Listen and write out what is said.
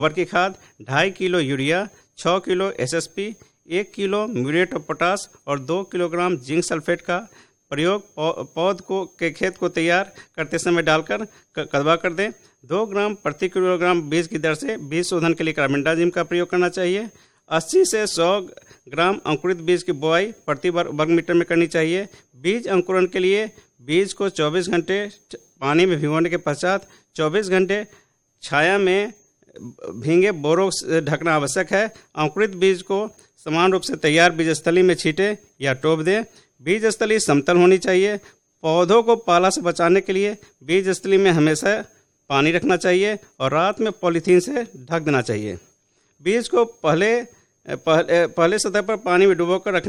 गोबर की खाद 2.5 kilo urea, 6 kilo SSP, 1 kilo muriate of potash और 2 किलोग्राम जिंक सल्फेट का प्रयोग पौध को के खेत को तैयार करते समय डालकर कदवा कर दें। 2 ग्राम प्रति किलोग्राम बीज की दर से बीज शोधन के लिए कार्बेंडाजिम का प्रयोग करना चाहिए। 80 से 100 ग्राम अंकुरित बीज की बुआई प्रति वर्ग मीटर में करनी चाहिए। बीज अंकुरण के लिए बीज को 24 घंटे पानी में भिगोने के पश्चात 24 घंटे छाया में भींगे बोरों से ढकना आवश्यक है। अंकुरित बीज को समान रूप से तैयार बीज स्थली में छींटे या टोप दें। बीज स्थली समतल होनी चाहिए। पौधों को पाला से बचाने के लिए बीज स्थली में हमेशा पानी रखना चाहिए और रात में पॉलीथीन से ढक देना चाहिए। बीज को पहले सतह पर पानी में डुबोकर रखने